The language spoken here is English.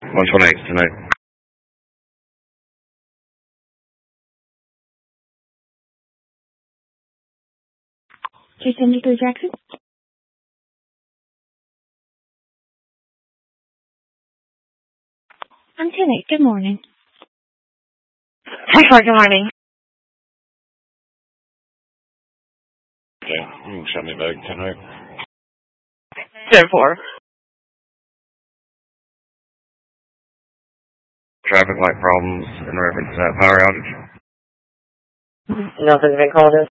128 tonight. 273 Jackson. I'm 10-8. Good morning. Hi, good morning. Okay, you can shut me back tonight. 04. Traffic light problems in reference to that power outage. Nothing's been called in.